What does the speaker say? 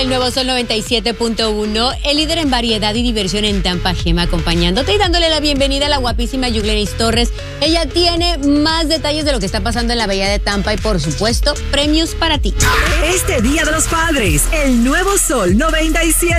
El nuevo Sol 97.1, el líder en variedad y diversión en Tampa, Gema, acompañándote y dándole la bienvenida a la guapísima Yuglenis Torres. Ella tiene más detalles de lo que está pasando en la Bahía de Tampa y, por supuesto, premios para ti. Este Día de los Padres, el nuevo Sol 97.